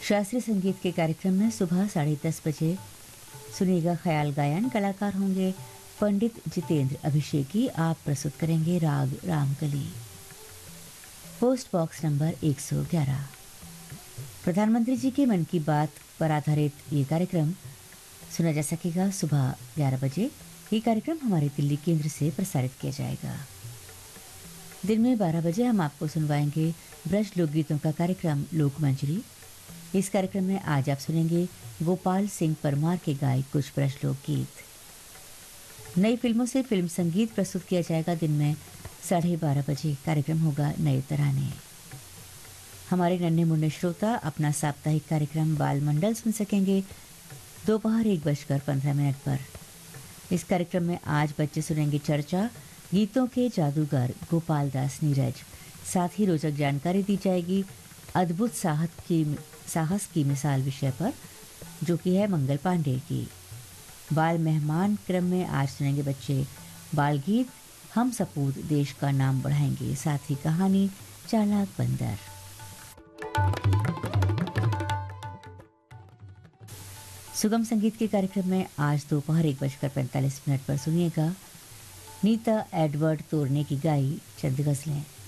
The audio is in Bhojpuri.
शास्त्रीय संगीत के कार्यक्रम में सुबह 10:30 बजे सुनिएगा ख्याल गायन। कलाकार होंगे पंडित जितेंद्र अभिषेकी। आप प्रस्तुत करेंगे राग रामकली। Post box number 111। प्रधानमंत्री जी के मन की बात पर आधारित ये कार्यक्रम सुना जा सकेगा सुबह 11 बजे। ये कार्यक्रम हमारे दिल्ली केंद्र से प्रसारित किया जाएगा। दिन में 12 बजे हम आपको सुनवाएंगे ब्रज लोकगीतों का कार्यक्रम लोकमंजरी। इस कार्यक्रम में आज आप सुनेंगे गोपाल सिंह परमार के गाए कुछ ब्रज लोकगीत। नई फिल्मों से फिल्म संगीत प्रस्तुत किया जाएगा। दिन में 12:30 बजे कार्यक्रम होगा नए तराने। हमारे नन्हे मुन्ने श्रोता अपना साप्ताहिक कार्यक्रम बाल मंडल सुन सकेंगे दोपहर 1:15 पर। इस कार्यक्रम में आज बच्चे सुनेंगे चर्चा गीतों के जादूगर गोपाल दास नीरज। साथ ही रोचक जानकारी दी जाएगी अद्भुत साहस की मिसाल विषय पर, जो कि है मंगल पांडे की। बाल मेहमान क्रम में आज सुनेंगे बच्चे बाल गीत हम सपूत देश का नाम बढ़ाएंगे। साथ ही कहानी चालाक बंदर। सुगम संगीत के कार्यक्रम में आज दोपहर 1:45 पर सुनिएगा नीता एडवर्ड तोरने की गाई चंद गजलें।